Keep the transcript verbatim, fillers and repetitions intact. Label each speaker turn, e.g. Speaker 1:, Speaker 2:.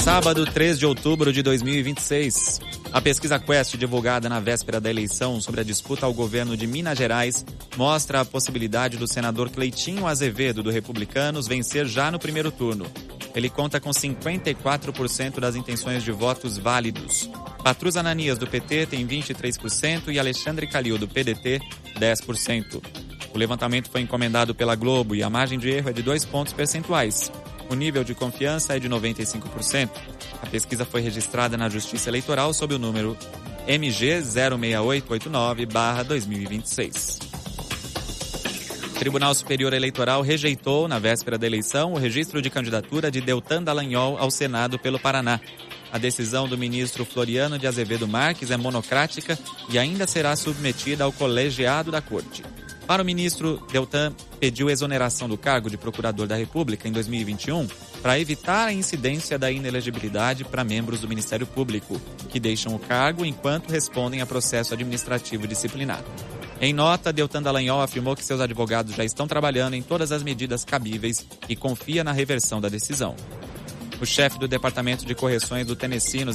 Speaker 1: Sábado, três de outubro de dois mil e vinte e seis. A pesquisa Quest, divulgada na véspera da eleição sobre a disputa ao governo de Minas Gerais, mostra a possibilidade do senador Cleitinho Azevedo, do Republicanos, vencer já no primeiro turno. Ele conta com cinquenta e quatro por cento das intenções de votos válidos. Patrus Ananias, do P T, tem vinte e três por cento e Alexandre Calil, do P D T, dez por cento. O levantamento foi encomendado pela Globo e a margem de erro é de dois pontos percentuais. O nível de confiança é de noventa e cinco por cento. A pesquisa foi registrada na Justiça Eleitoral sob o número M G zero seis oito oito nove barra dois mil e vinte e seis. O Tribunal Superior Eleitoral rejeitou, na véspera da eleição, o registro de candidatura de Deltan Dallagnol ao Senado pelo Paraná. A decisão do ministro Floriano de Azevedo Marques é monocrática e ainda será submetida ao colegiado da Corte. Para o ministro, Deltan pediu exoneração do cargo de Procurador da República em dois mil e vinte e um para evitar a incidência da inelegibilidade para membros do Ministério Público, que deixam o cargo enquanto respondem a processo administrativo disciplinar. Em nota, Deltan Dallagnol afirmou que seus advogados já estão trabalhando em todas as medidas cabíveis e confia na reversão da decisão. O chefe do Departamento de Correções do Tennessee, nos